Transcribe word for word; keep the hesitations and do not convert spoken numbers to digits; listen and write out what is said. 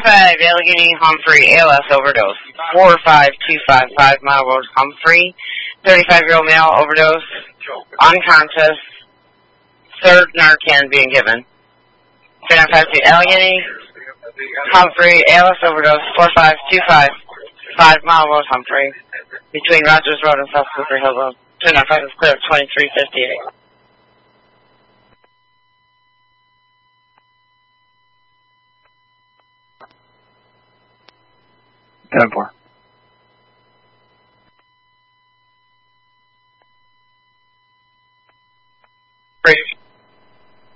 five, Allegheny Humphrey, A L S overdose. four five two five, five Mile Road, Humphrey. thirty-five-year-old male overdose. Unconscious. Third Narcan being given. three nine five two, Allegheny Humphrey, A L S overdose. four five two five, five Mile Road, Humphrey. Between Rogers Road and South Cooper Hill Road. two nine five is clear, twenty-three fifty-eight. ten four.